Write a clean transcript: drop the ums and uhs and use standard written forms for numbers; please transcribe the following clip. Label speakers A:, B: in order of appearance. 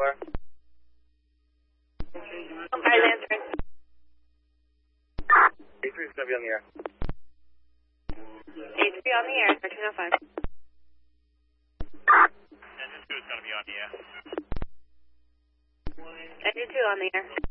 A: far?
B: Umpires answering.
A: A3 is going to be on the air.
B: A3 on the air, 1305.
C: Engine 2 is going to be on the air.
B: Engine 2 on the air.